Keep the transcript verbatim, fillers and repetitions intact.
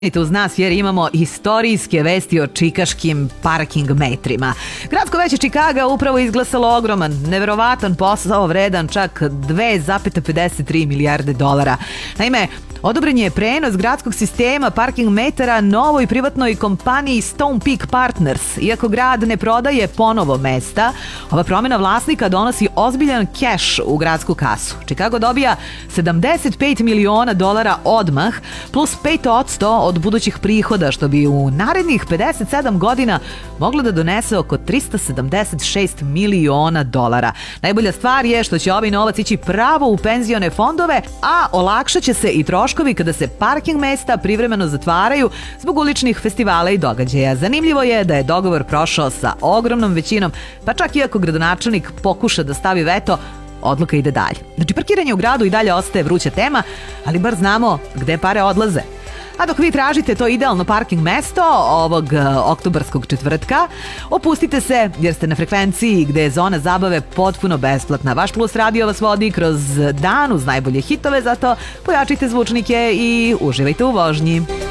Ostanite uz nas jer imamo istorijske vesti o čikaškim parking metrima. Gradsko veće Čikaga upravo izglasalo ogroman, neverovatan posao vredan čak dve zarez pedeset tri milijarde dolara. Naime, odobren je prenos gradskog sistema parking metara novoj privatnoj kompaniji Stone Peak Partners. Iako grad ne prodaje ponovo mesta, ova promjena vlasnika donosi ozbiljan keš u gradsku kasu. Čikago dobija sedamdeset pet miliona dolara odmah, plus pet posto od budućih prihoda, što bi u narednih pedeset sedam godina moglo da donese oko trista sedamdeset šest miliona dolara. Najbolja stvar je što će ovaj novac ići pravo u penzione fondove, a olakšat će se i troškovi kada se parking mesta privremeno zatvaraju zbog uličnih festivala i događaja. Zanimljivo je da je dogovor prošao sa ogromnom većinom, pa čak i ako gradonačelnik pokuša da stavi veto, odluka ide dalje. Znači, parkiranje u gradu i dalje ostaje vruća tema, ali bar znamo gde pare odlaze. A dok vi tražite to idealno parking mesto ovog oktobarskog četvrtka, opustite se jer ste na frekvenciji gde je zona zabave potpuno besplatna. Vaš Plus radio vas vodi kroz dan uz najbolje hitove, zato pojačite zvučnike i uživajte u vožnji.